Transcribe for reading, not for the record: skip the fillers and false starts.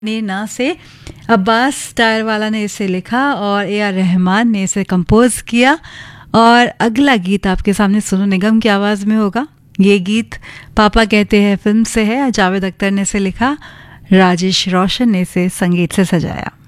ना से अब्बास टायरवाला ने इसे लिखा और ए आर रहमान ने इसे कंपोज किया। और अगला गीत आपके सामने सोनू निगम की आवाज़ में होगा। ये गीत पापा कहते हैं फिल्म से है। जावेद अख्तर ने इसे लिखा, राजेश रोशन ने इसे संगीत से सजाया।